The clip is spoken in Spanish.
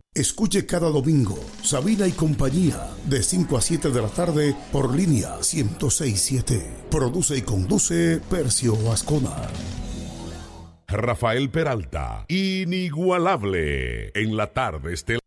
Escuche cada domingo Sabina y compañía de 5 a 7 de la tarde por línea 106.7. Produce y conduce Percio Ascona. Rafael Peralta, inigualable en la tarde estelar.